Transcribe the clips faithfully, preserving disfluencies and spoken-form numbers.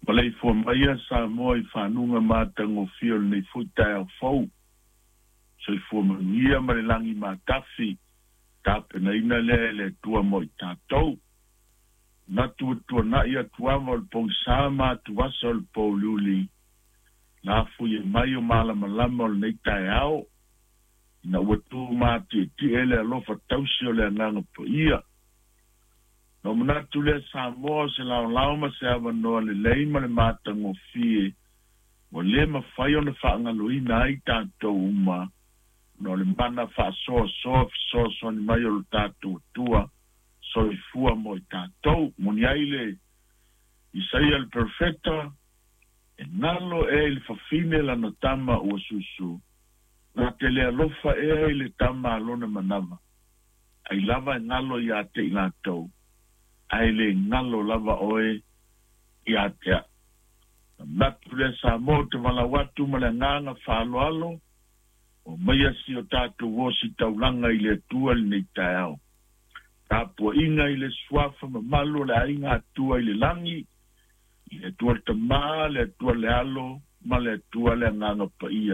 Palei fo maia sa moi whanunga mātango fio nei futai au fau. So i fo mangia ma le langi mātafi. Tāpe na ina le le tua mo i tātou. Na tua tua na ia tuama o le pou sāma tuasa o le pou luli. La fu ye mai o malama lama o le nei tai au. Na ua tu māti e ti ele alofa tausi o le ananga po ia. No manatu le Samoa se lao lao ma se awa noa le leima le mātango fie. Mo le ma whai o na whaangaluina ai tātou uma. No le mana wha soa soa soa soa ni mai o le tātou tua. So i fua mo i tātou. Moni aile Isaia le perfecta. E nalo e le whawhine la no tama ua susu. Na te le alofa e le tama alona manama. Ai lava e nalo i a te i nātou. Ai le ngalo lava oe i atea. Natu le sa mo te wala watu ma le nganga whaalo alo, o maia si o tātou wosi taulanga i le tua li nei tai au. Tāpua inga i le swafa ma malo le ainga atua i le langi, i le tua le tamā, le tua le alo, ma le tua le nganga pa ia.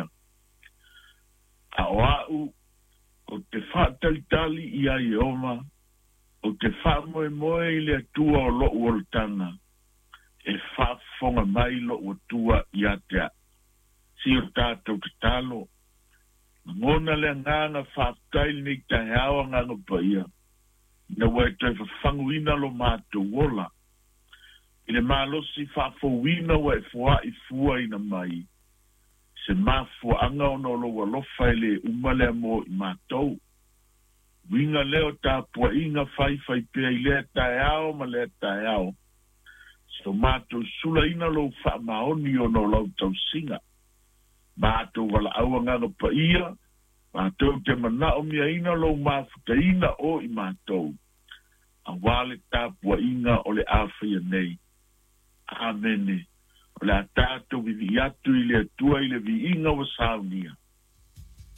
A o au, o te whaatalitali i a i oma, o te wha moe moe i le tua o lo ua tanga, e wha fonga mai lo ua tua i atea. Si o tātou te talo, ngona le nganga wha taili ni tai hawa nganga pa ia, na wai toi whanguina lo mātou wola, i le mālosi wha fowina wai fua i fua ina mai, se mā fua anga ono lo wa lofa i le umale mo i mātou, winga leo tāpua inga whai whai pia i lea tae ao ma lea tae ao. So mātou sula ina lo wha maoni o no lau tau singa. Mātou wala aua nganga pa ia, mātou te mana o mia ina lo mafuta ina o i mātou. A wale tāpua inga o le awhia nei. Amene. O le a tātou vivi atu i le tua i le vi inga wa saunia.